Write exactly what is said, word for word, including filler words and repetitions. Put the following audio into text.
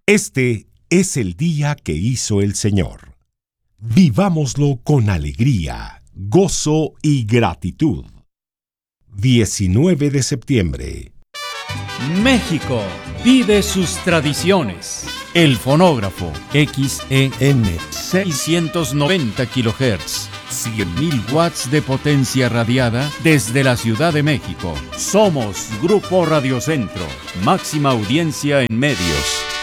Este es el día que hizo el Señor. Vivámoslo con alegría, gozo y gratitud. diecinueve de septiembre. México vive sus tradiciones. El fonógrafo X E N seiscientos noventa kilohertz, cien mil watts de potencia radiada desde la Ciudad de México. Somos Grupo Radio Centro, máxima audiencia en medios.